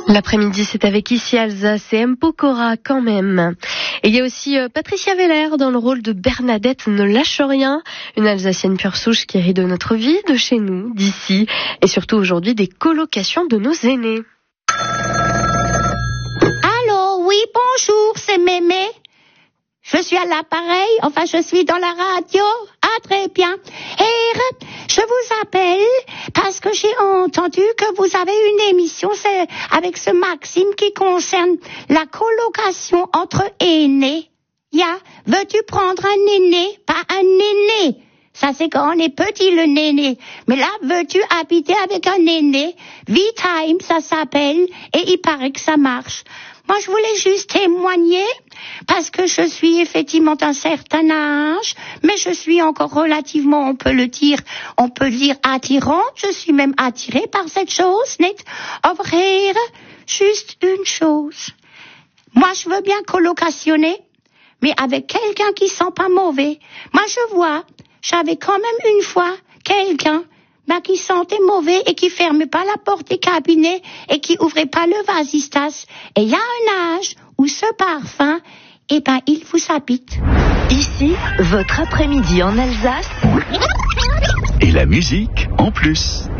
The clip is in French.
L'après-midi, c'est avec Ici Alsace et M. Pokora quand même. Et il y a aussi Patricia Veller dans le rôle de Bernadette Ne Lâche Rien, une Alsacienne pure souche qui rit de notre vie, de chez nous, d'ici, et surtout aujourd'hui des colocations de nos aînés. Allô, oui, bonjour, c'est Mémé. Je suis à l'appareil, enfin je suis dans la radio. Ah, très bien. Et je vous appelle parce que j'ai entendu que vous avez une émission c'est avec ce Maxime qui concerne la colocation entre aînés. Veux-tu prendre un aîné, pas un aîné? Ça c'est quand on est petit le néné. Mais là, veux-tu habiter avec un aîné? V-Time, ça s'appelle, et il paraît que ça marche. Moi, je voulais juste témoigner parce que je suis effectivement d'un certain âge, mais je suis encore relativement, on peut le dire attirante. Je suis même attirée par cette chose, n'est offrir juste une chose. Moi, je veux bien colocationner, mais avec quelqu'un qui sent pas mauvais. Moi, j'avais quand même une fois quelqu'un qui sentait mauvais et qui fermait pas la porte des cabinets et qui ouvrait pas le vasistas. Et il y a un âge où ce parfum, il vous habite. Ici, votre après-midi en Alsace. Et la musique en plus.